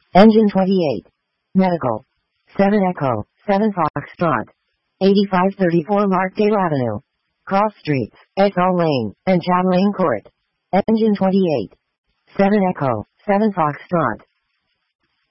Engine 28. Medical. 7 Echo, 7 Foxtrot. 8534 Markdale Avenue. Cross Streets, Ethel Lane, and Chatelaine Court. Engine 28. 7 Echo, 7 Foxtrot.